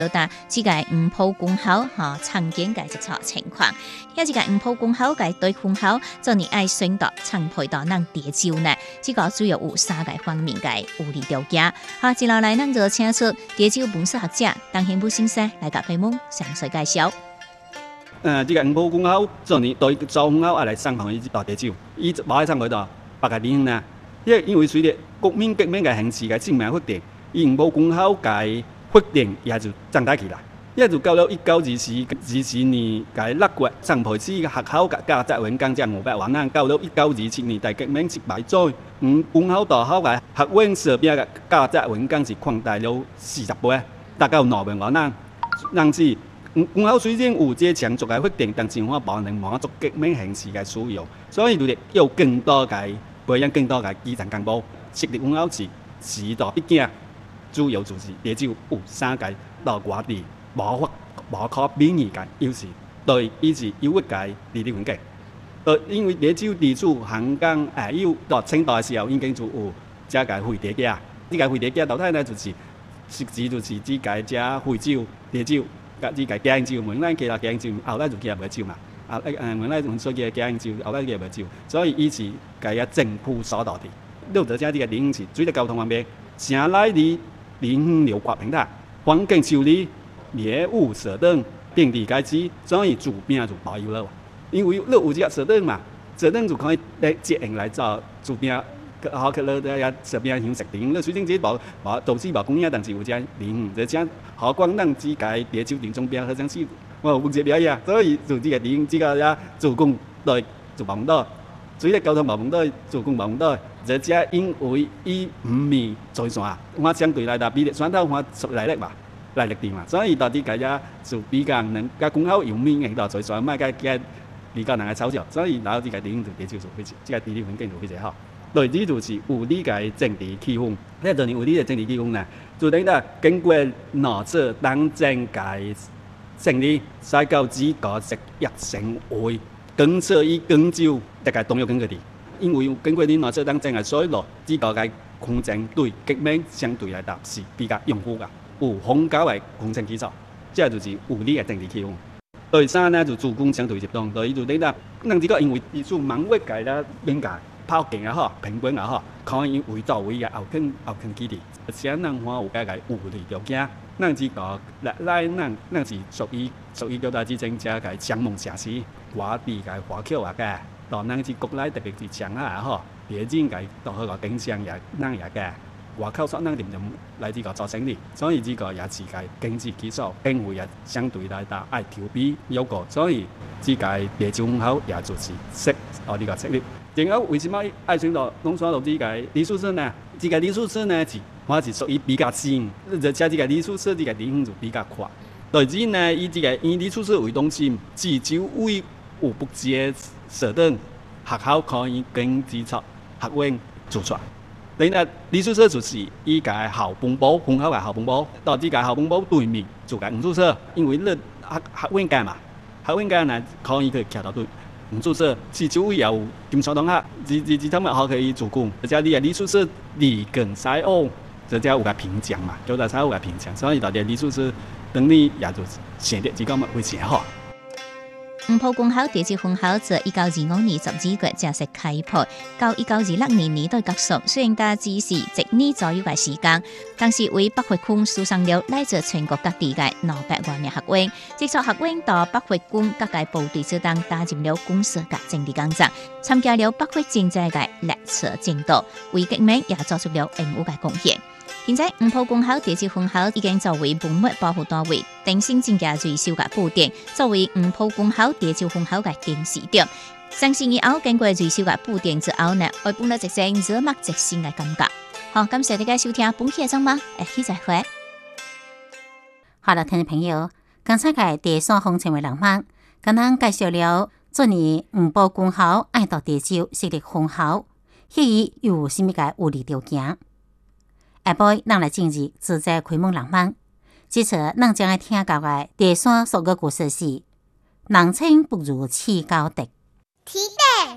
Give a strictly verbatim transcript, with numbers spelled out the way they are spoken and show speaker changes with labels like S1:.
S1: 到达这个五埔公校哈常见嘅一个情况，遐这个五埔公校嘅对分校，做你爱选择常配到咱地招呢？这个主要有三个方面嘅有利条件。好，接落来咱就请出地招本色学者陈兴武先生来甲朋友们详细介绍。
S2: 呃，这个五埔公校做你对招分校爱来上旁伊大地招，伊无爱上去到别个地方呢？因为因为随着国民革命嘅形势嘅正面发展，伊五埔公校嘅发展也就增大起来，也就到了一九二四二四年，嘅六月上培始嘅学校嘅价值员工只五百万人，到了一九二七年大革命失败咗，五公校大校嘅学院设备嘅价值员工是扩大了四十倍，达到两万万人。因此，公校虽然有这长足嘅发展，但政府无能满足革命形势嘅需要，所以就得有更多嘅培养更多嘅基层干部。设立公校是时代必经。主要就是地招有三个到外地无法无可比拟嘅优势，对以至优越嘅地理环境。呃，因为地招地处香港誒要到清代嘅時候已經就有這個灰地家，呢個灰地家到底呢就是實質就是指個這徽招地招，甲呢個鏡招，原來其他鏡招後來就叫唔招嘛，啊誒原來用所叫鏡招，後來叫唔招，所以以至個一政府所到的，六者這啲嘅地方是主要交通方面，城內的林流刮平台、環境修理、業務設定、電力改制，所以主邊就保有了。因為你有這個設定嘛，設定就可以來接應來做主邊，好可能也設邊享食定。你雖然這無無導致無供應，但是有這零，而且何況咱只個地招定中邊好像是我有這邊呀，所以就這個零，這個也做工對就冇到。所以交通無問題，做工無問題，而且因為伊唔係財線，我相對來講比選擇我出來力嘛，來力啲嘛，所以到底大家就比較能甲公校有面嘅到財線，唔係甲比較能夠操作，所以然後呢個地方就地招就非常，這個地理環境就非常好。對，呢就是有呢個政治氣氛，呢就係有呢個政治氣氛呢，就等於經過兩次黨政嘅成立，再到呢個職業成為。更涉以更招大家動用緊嗰啲，因為經過啲內側當政嘅所以落，呢個嘅空政對革命相對嚟講是比較擁護嘅，有豐厚嘅空政基礎，即係就是有呢個政治氣氛。第三呢就主攻相對集中，所以就等於咱呢個因為伊做網域界啦、邊界炮警也好、平均也好，可以為到位嘅後勤後勤基地，而且咱話有個個有利條件。咱呢個來來，咱咱是屬於屬於叫大之政者嘅商務城市，外地嘅華僑啊嘅，到咱是國內特別是上海吼，別人嘅到嗰個經商也咱也嘅，外口所咱點就來呢個做生意，所以呢個也是個經濟基礎，經費也相對來講愛調比有個，所以呢個地招分校也就是適合呢個設立。然後為什麼愛選到農村到呢個離宿舍呢？呢個離宿舍呢是我是屬於比較新，而且呢個離宿舍呢個地方就比較寬。對之呢，以呢個以離宿舍為中心，至少為有不接設定學校可以跟基礎學院做出來。另外，離宿舍就是以個校本部，分校嘅校本部，到呢個校本部對面做個五宿舍，因為你學學院界嘛，學院界呢可以去徛到對。五宿舍至少有金屬同學，自自自他們學可以做工，而且你係離宿舍離近西澳，而且有個屏障嘛，叫做啥有個屏障，所以大家離宿舍等你也就選擇這個會較好。
S1: 五埔公校地招分校自一九二五年十二月正式開鋪，到一九二六年年代結束，雖然大致是一年左右嘅時間，但是為北回區輸送了來自全國各地嘅兩百萬名學員，接觸學員到北回軍各界部隊之中打入了公社嘅政治工作，參加了北回戰爭嘅歷史戰鬥，為革命也作出了應有嘅貢獻。現在五埔公校地招分校已經作為文物保護單位，定性增加最少嘅布點，作為五埔公校地招分校嘅警示點。相信以後經過最少嘅布點之後呢，會本來直成惹目直線嘅感覺。好，感謝大家收聽本期嘅節目，下期再會。
S3: 好了，聽眾朋友，剛才嘅第三封成為人物，跟咱介紹了昨年五埔公校愛到地招設立分校，迄有甚物嘅有利條件。下晡，咱來進入自在開門人物。這次咱將來聽到嘅第三首個故事是：人稱不如起高德。
S4: 起德。